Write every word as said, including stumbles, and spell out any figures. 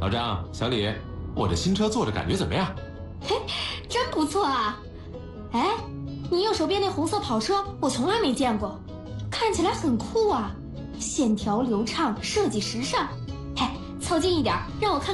老张、小李，我这新车坐着感觉怎么样？ 嘿，真不错啊！哎，你右手边那红色跑车我从来没见过，看起来很酷啊，线条流畅，设计时尚。嘿，凑近一点，让我看。